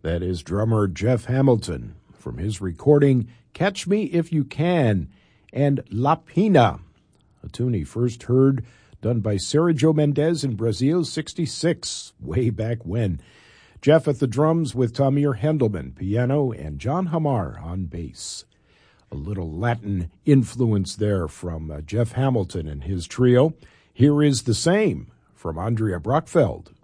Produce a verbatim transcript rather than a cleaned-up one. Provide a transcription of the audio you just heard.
That is drummer Jeff Hamilton from his recording Catch Me If You Can and La Pina, a tune he first heard done by Sergio Mendes in Brazil sixty-six, way back when. Jeff at the drums with Tamir Hendelman, piano, and John Hamar on bass. A little Latin influence there from uh, Jeff Hamilton and his trio. Here is The Same from Andrea Brockfeld.